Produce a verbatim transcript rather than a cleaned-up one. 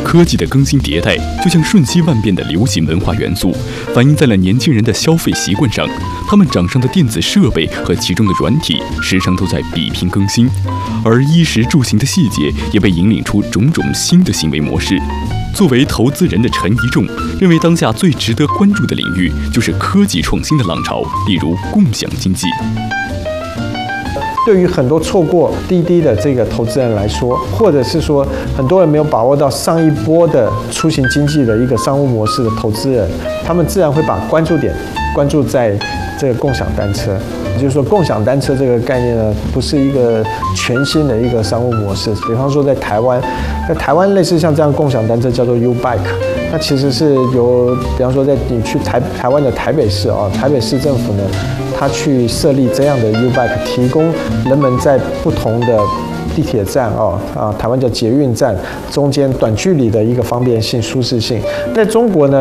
科技的更新迭代就像瞬息万变的流行文化元素，反映在了年轻人的消费习惯上。他们掌上的电子设备和其中的软体时常都在比拼更新，而衣食住行的细节也被引领出种种新的行为模式。作为投资人的陈一仲认为，当下最值得关注的领域就是科技创新的浪潮，例如共享经济。 对于很多错过滴滴的这个投资人来说，或者是说很多人没有把握到上一波的出行经济的一个商务模式的投资人，他们自然会把关注点关注在这个共享单车。也就是说，共享单车这个概念呢，不是一个全新的一个商务模式。比方说，在台湾，在台湾类似像这样共享单车叫做 U-Bike， 那其实是由，比方说在你去台台湾的台北市啊，台北市政府呢，它去设立这样的 U-Bike， 提供人们在不同的地铁站哦啊，台湾叫捷运站中间短距离的一个方便性、舒适性。在中国呢？